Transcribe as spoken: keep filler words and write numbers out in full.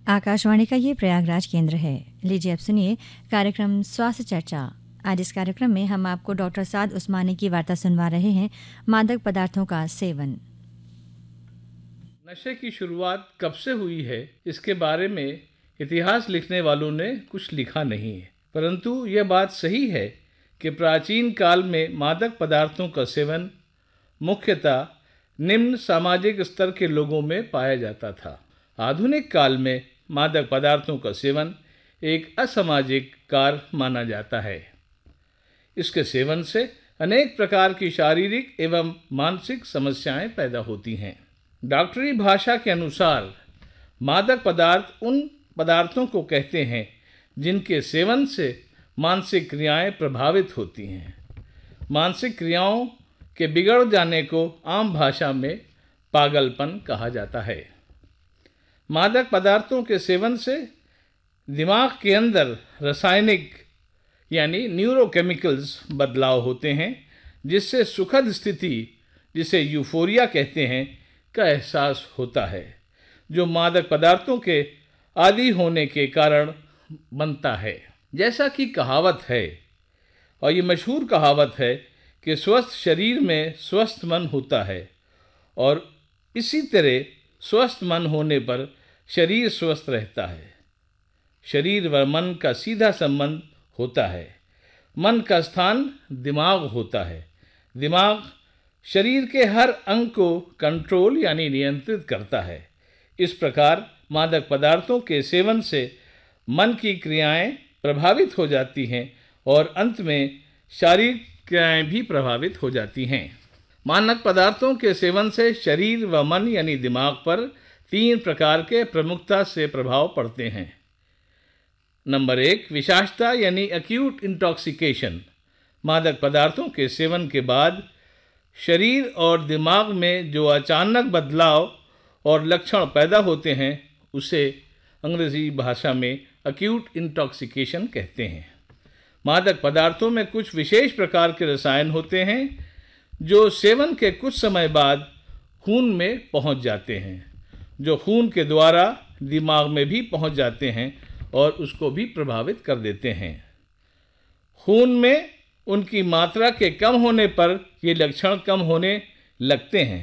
आकाशवाणी का ये प्रयागराज केंद्र है। लीजिए अब सुनिए कार्यक्रम स्वास्थ्य चर्चा। आज इस कार्यक्रम में हम आपको डॉक्टर साद उस्मानी की वार्ता सुनवा रहे हैं, मादक पदार्थों का सेवन। नशे की शुरुआत कब से हुई है, इसके बारे में इतिहास लिखने वालों ने कुछ लिखा नहीं है, परंतु यह बात सही है कि प्राचीन काल में मादक पदार्थों का सेवन मुख्यतः निम्न सामाजिक स्तर के लोगों में पाया जाता था। आधुनिक काल में मादक पदार्थों का सेवन एक असामाजिक कार्य माना जाता है। इसके सेवन से अनेक प्रकार की शारीरिक एवं मानसिक समस्याएं पैदा होती हैं। डॉक्टरी भाषा के अनुसार मादक पदार्थ उन पदार्थों को कहते हैं जिनके सेवन से मानसिक क्रियाएं प्रभावित होती हैं। मानसिक क्रियाओं के बिगड़ जाने को आम भाषा में पागलपन कहा जाता है। मादक पदार्थों के सेवन से दिमाग के अंदर रासायनिक यानी न्यूरोकेमिकल्स बदलाव होते हैं, जिससे सुखद स्थिति, जिसे यूफोरिया कहते हैं, का एहसास होता है, जो मादक पदार्थों के आदी होने के कारण बनता है। जैसा कि कहावत है, और ये मशहूर कहावत है कि स्वस्थ शरीर में स्वस्थ मन होता है, और इसी तरह स्वस्थ मन होने पर शरीर स्वस्थ रहता है। शरीर व मन का सीधा संबंध होता है। मन का स्थान दिमाग होता है। दिमाग शरीर के हर अंग को कंट्रोल यानी नियंत्रित करता है। इस प्रकार मादक पदार्थों के सेवन से मन की क्रियाएं प्रभावित हो जाती हैं और अंत में शारीरिक क्रियाएं भी प्रभावित हो जाती हैं। मादक पदार्थों के सेवन से शरीर व मन यानी दिमाग पर तीन प्रकार के प्रमुखता से प्रभाव पड़ते हैं। नंबर एक, विषाक्तता यानी एक्यूट इंटॉक्सिकेशन। मादक पदार्थों के सेवन के बाद शरीर और दिमाग में जो अचानक बदलाव और लक्षण पैदा होते हैं, उसे अंग्रेजी भाषा में एक्यूट इंटॉक्सिकेशन कहते हैं। मादक पदार्थों में कुछ विशेष प्रकार के रसायन होते हैं जो सेवन के कुछ समय बाद खून में पहुंच जाते हैं, जो खून के द्वारा दिमाग में भी पहुंच जाते हैं और उसको भी प्रभावित कर देते हैं। खून में उनकी मात्रा के कम होने पर ये लक्षण कम होने लगते हैं।